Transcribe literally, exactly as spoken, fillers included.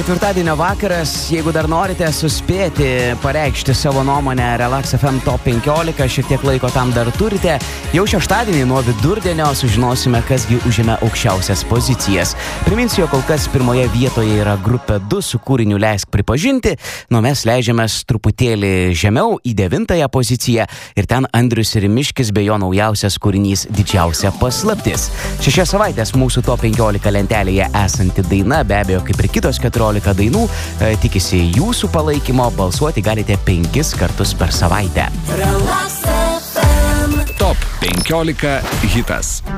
Ketvirtadienio vakaras, jeigu dar norite suspėti pareikšti savo nuomonę Relax F M Top penkiolika, šiek tiek laiko tam dar turite. Jau šeštadienį nuo vidurdienio sužinosime, kasgi užėmė aukščiausias pozicijas. Priminsiu, jog kol kas pirmoje vietoje yra grupė du su kūriniu Leisk pripažinti, nuo mes leidžiamės truputėlį žemiau į devintąją poziciją ir ten Andrius Rimiškis bei jo naujausias kūrinys Didžiausia paslaptis. Šešias savaitės mūsų Top penkiolika lentelėje esanti daina, be abejo, kaip ir kitos keturiolika dainų, e, tikisi jūsų palaikymo, balsuoti galite penkis kartus per savaitę. Top penkiolika hitas.